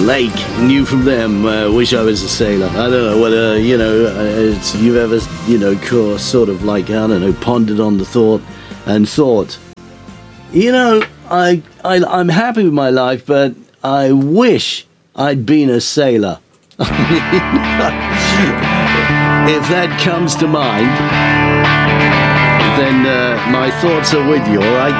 Lake, knew from them, wish I was a sailor. I don't know whether, you've ever, sort of like, I don't know, pondered on the thought and thought, I'm happy with my life, but I wish I'd been a sailor. If that comes to mind, then my thoughts are with you, all right?